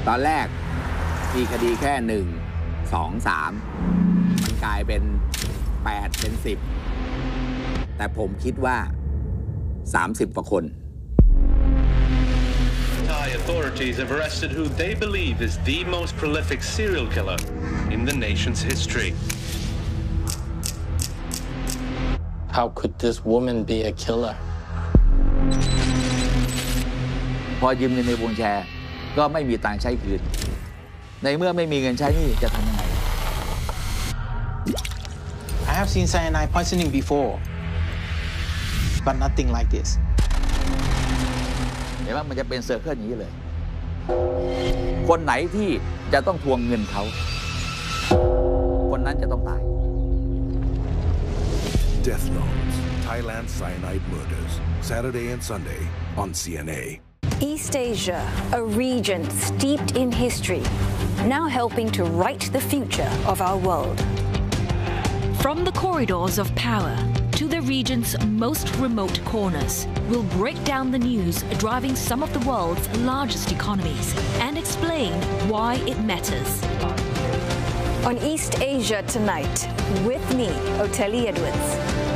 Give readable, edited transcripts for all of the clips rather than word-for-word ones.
ตอนแรกมีคดีแค่1 2 3มันกลายเป็น8เป็น10แต่ผมคิดว่า30กว่าคน Thai authorities have arrested who they believe is the most prolific serial killer in the nation's history. How could this woman be a killer? พอยืมเงินในวงแชร์ก็ไม่มีตังค์ใช้คืนในเมื่อไม่มีเงินใช้นี่จะทำยังไง I have seen cyanide poisoning before, but nothing like this. เห็นว่ามันจะเป็นเซอร์เคิลอย่างนี้เลยคนไหนที่จะต้องทวงเงินเขาคนนั้นจะต้องตาย Death Notes, Thailand Cyanide Murders, Saturday and Sunday on CNA. East Asia, a region steeped in history, now helping to write the future of our world. From the corridors of power to the region's most remote corners, we'll break down the news driving some of the world's largest economies and explain why it matters. On East Asia Tonight, with me, Oteli Edwards.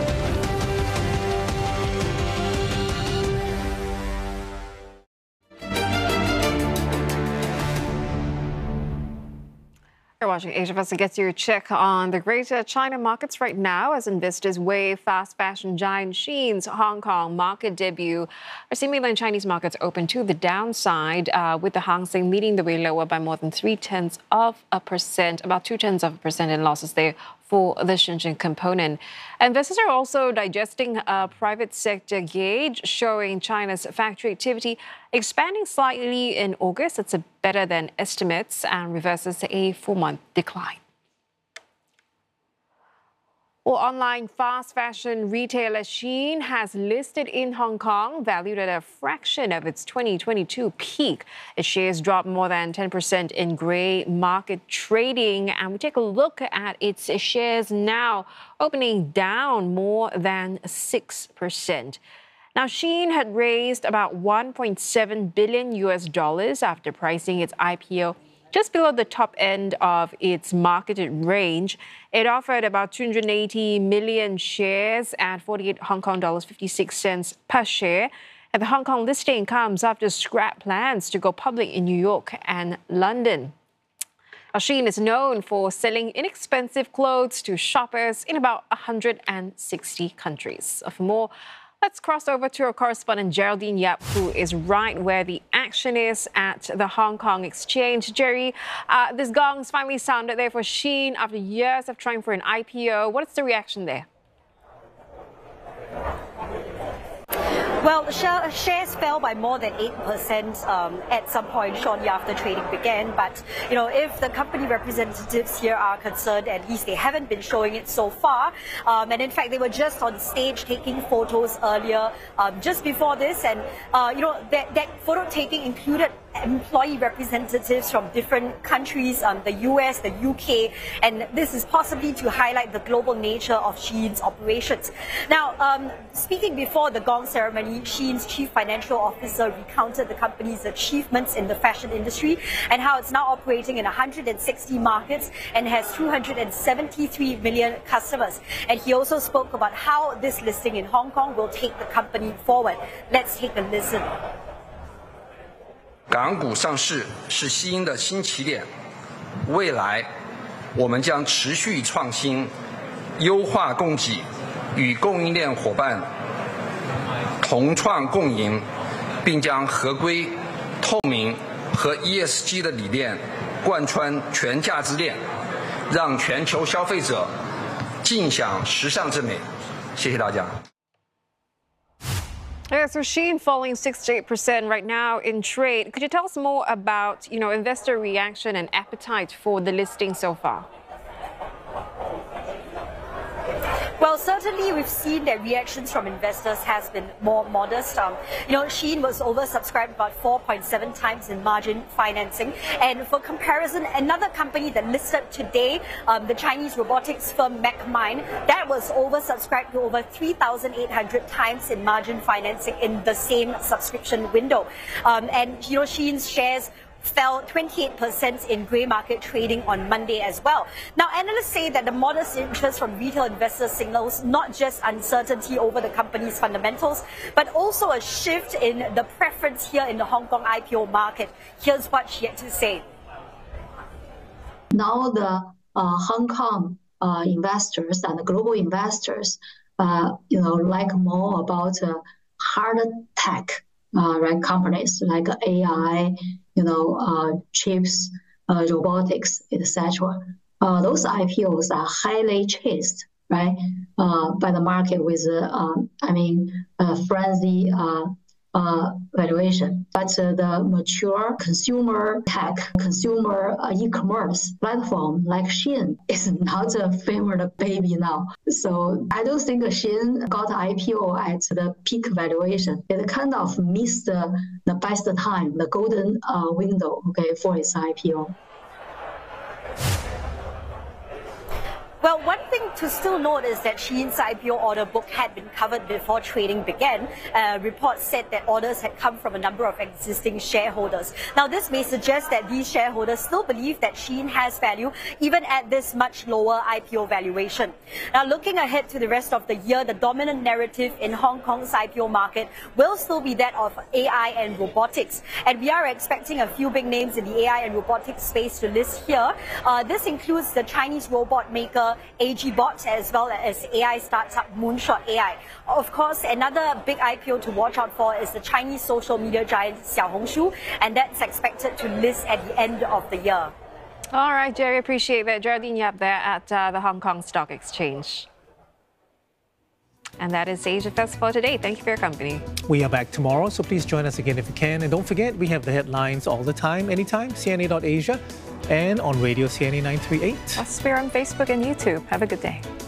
You're watching Asia Fast to get your check on the Greater China markets right now as investors weigh fast fashion giant Shein's Hong Kong market debut. Our mainland Chinese markets open to the downside, with the Hang Seng leading the way lower by more than 0.3%, about 0.2% in losses there for the Shenzhen component. Investors are also digesting a private sector gauge showing China's factory activity expanding slightly in August. It's better than estimates and reverses a 4-month decline. Well, online fast fashion retailer Shein has listed in Hong Kong, valued at a fraction of its 2022 peak. Its shares dropped more than 10% in grey market trading. And we take a look at its shares now, opening down more than 6%. Now, Shein had raised about $1.7 billion after pricing its IPO just below the top end of its marketed range. It offered about 280 million shares at 48 Hong Kong dollars 56 cents per share. And the Hong Kong listing comes after scrap plans to go public in New York and London. Shein is known for selling inexpensive clothes to shoppers in about 160 countries. For more, let's cross over to our correspondent Geraldine Yap, who is right where the action is at the Hong Kong Exchange. Jerry, this gong's finally sounded there for Shein after years of trying for an IPO. What's the reaction there? Well, shares fell by more than 8% at some point shortly after trading began. But, you know, if the company representatives here are concerned, at least they haven't been showing it so far. And in fact, they were just on stage taking photos earlier, just before this. And, you know, that photo taking included employee representatives from different countries, the US, the UK, and this is possibly to highlight the global nature of Shein's operations. Now, speaking before the gong ceremony, Shein's chief financial officer recounted the company's achievements in the fashion industry and how it's now operating in 160 markets and has 273 million customers. And he also spoke about how this listing in Hong Kong will take the company forward. Let's take a listen. 港股上市是Shein的新起点，未来我们将持续创新，优化供给，与供应链伙伴同创共赢，并将合规、透明和 ESG 的理念贯穿全价值链，让全球消费者尽享时尚之美。谢谢大家。 Yeah, so Shein falling 6 to 8% right now in trade. Could you tell us more about, you know, investor reaction and appetite for the listing so far? Well, certainly we've seen that reactions from investors has been more modest. You know, Shein was oversubscribed about 4.7 times in margin financing. And for comparison, another company that listed today, the Chinese robotics firm MechMine, that was oversubscribed to over 3,800 times in margin financing in the same subscription window. And, you know, Shein's shares fell 28% in grey market trading on Monday as well. Now, analysts say that the modest interest from retail investors signals not just uncertainty over the company's fundamentals, but also a shift in the preference here in the Hong Kong IPO market. Here's what she had to say. Now the Hong Kong investors and the global investors, like more about hard tech, right? Companies like AI, chips, robotics, etc. Those IPOs are highly chased, right, by the market with, frenzy valuation. But the mature consumer tech, consumer e-commerce platform like Shein is not a favorite baby now. So I don't think Shein got IPO at the peak valuation. It kind of missed the best time, the golden window, for its IPO. Well, one thing to still note is that Shein's IPO order book had been covered before trading began. Reports said that orders had come from a number of existing shareholders. Now, this may suggest that these shareholders still believe that Shein has value, even at this much lower IPO valuation. Now, looking ahead to the rest of the year, the dominant narrative in Hong Kong's IPO market will still be that of AI and robotics. And we are expecting a few big names in the AI and robotics space to list here. This includes the Chinese robot maker AGBot, as well as AI startup Moonshot AI. Of course, another big IPO to watch out for is the Chinese social media giant Xiaohongshu, and that's expected to list at the end of the year. All right, Jerry, appreciate that. Geraldine Yap there at the Hong Kong Stock Exchange. And that is Asia Festival today. Thank you for your company. We are back tomorrow, so please join us again if you can. And don't forget, we have the headlines all the time, anytime, CNA.Asia and on Radio CNA 938. Us, we're on Facebook and YouTube. Have a good day.